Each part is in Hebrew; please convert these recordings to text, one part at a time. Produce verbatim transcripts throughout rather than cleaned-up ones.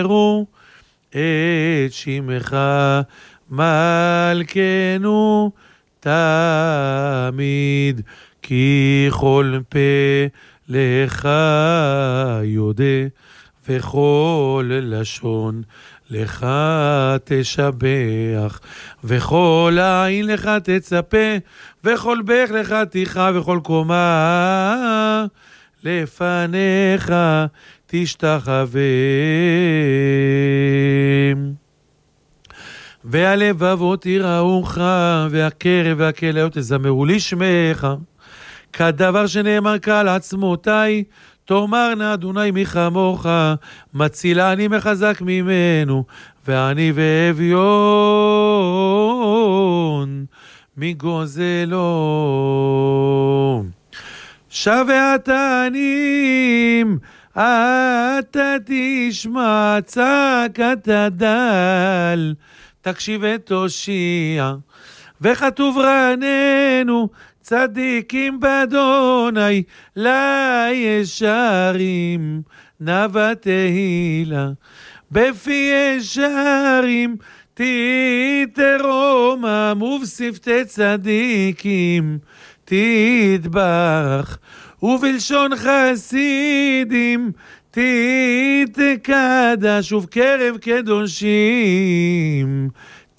את שמך מלכנו תמיד, כי כל פה לך יודע, וכל לשון לך תשבח, וכל עין לך תצפה, וכל בך לך תיכה, וכל קומה לפניך תשתחווה. והלבבות יראוך, והקרב והכליות תזמרו לשמך, כדבר שנאמר קל עצמותי, תאמרנה אדוני מי כמוך, מצילה אני מחזק ממנו, ואני ואביון מגוזלו. שווה התנים אתה תשמע צעקת הדל, תקשיב ותושיע, וכתוב רעננו צדיקים באדוני לישרים נבא תהילה, בפי ישרים תתרומם, ובשפתי צדיקים תתברך, ובלשון חסידים תתקדש, ובקרב קדושים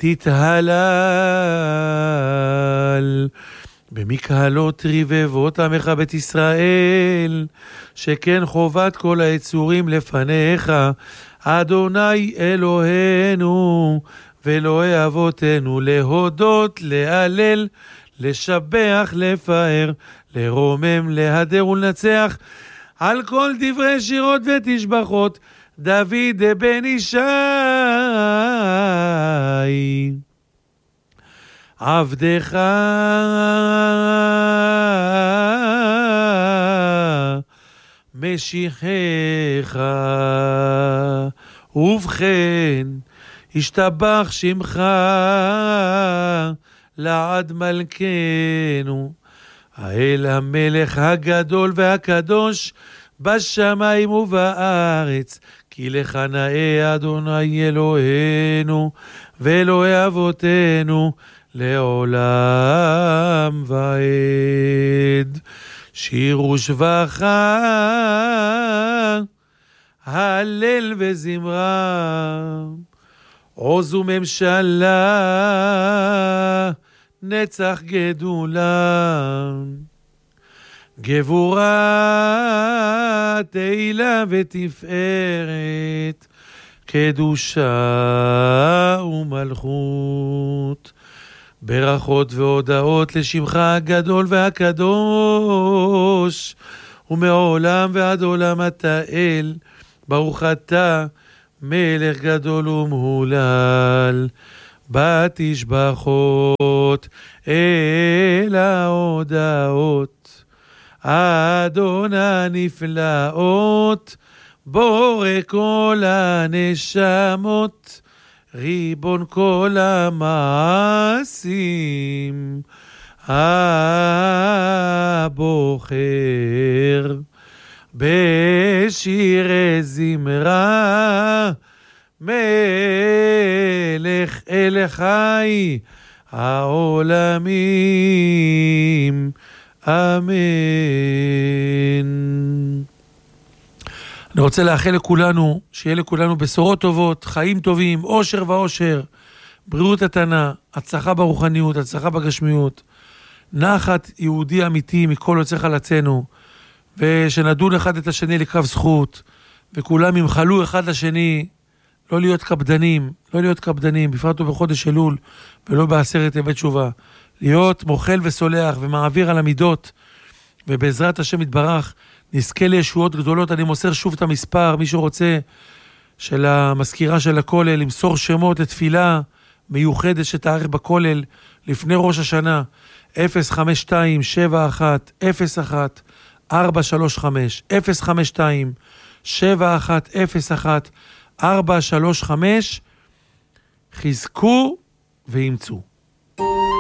תתהלל. במקהלות רבבות עמך בית ישראל, שכן חובת כל היצורים לפניך, אדוני אלוהינו ואלוהי אבותינו, להודות, להלל, לשבח, לפאר, לרומם, להדר ולנצח, על כל דברי שירות ותשבחות דוד בן ישי עבדך משיחך. ובכן השתבח שמך לעד מלכנו, האל המלך הגדול והקדוש בשמיים ובארץ, כי לך נאה אדוני אלוהינו ואלוהי אבותינו לעולם ועד. שיר ושבח, הלל וזמרה, עוז וממשלה, נצח גדולה, גבורה תהילה ותפארת, קדושה ומלכות, ברכות והודעות לשמך הגדול והקדוש, ומעולם ועד עולם אתה אל, ברוך אתה מלך גדול ומהולל. בתשבחות אל ההודעות, אדון הנפלאות, בורא כל הנשמות, ריבון כל המעשים, הבוחר בשירי זמרה, מלך אל חי העולמים, אמן. אני רוצה לאחל לכולנו, שיהיה לכולנו בשורות טובות, חיים טובים, אושר ואושר, בריאות התנה, הצלחה ברוחניות, הצלחה בגשמיות, נחת יהודי אמיתי מכל יוצא חלצינו, ושנדון אחד את השני לקרב זכות, וכולם ימחלו אחד לשני, לא להיות קפדנים, לא להיות קפדנים, בפרט בחודש אלול, ולא בעשרת ימי תשובה, להיות מוחל וסולח ומעביר על המידות, ובעזרת השם יתברך, נזכה לישועות גדולות. אני מוסר שוב את המספר, מי שרוצה, של המזכירה של הכולל, למסור שמות לתפילה מיוחדת שתארך בכולל, לפני ראש השנה, אפס חמש שתיים שבע אחת אפס אחת ארבע שלוש חמש, אפס חמש שתיים שבע אחת אפס אחת ארבע שלוש חמש, חזקו ואימצו.